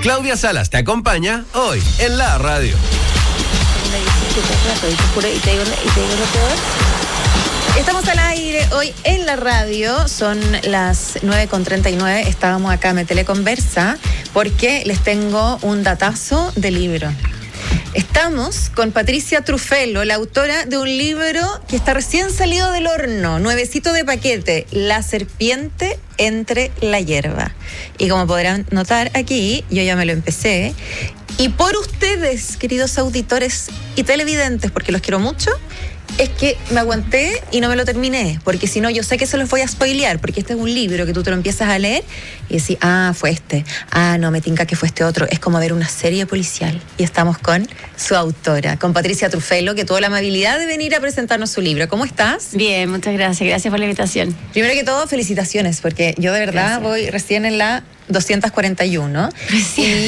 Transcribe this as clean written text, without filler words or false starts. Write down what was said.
Claudia Salas te acompaña hoy en la radio. Estamos al aire hoy en la radio, son las 9:39, estábamos acá en Teleconversa porque les tengo un datazo de libro. Estamos con Patricia Truffello, la autora de un libro que está recién salido del horno, nuevecito de paquete, La serpiente entre la hierba. Y como podrán notar aquí, yo ya me lo empecé. Y por ustedes, queridos auditores y televidentes, porque los quiero mucho, es que me aguanté y no me lo terminé, porque si no yo sé que se los voy a spoilear, porque este es un libro que tú te lo empiezas a leer y decís, fue este, no, me tinca que fue este otro. Es como ver una serie policial. Y estamos con su autora, con Patricia Truffello, que tuvo la amabilidad de venir a presentarnos su libro. ¿Cómo estás? Bien, muchas gracias por la invitación. Primero que todo, felicitaciones, porque yo de verdad voy recién en la 241. Recién.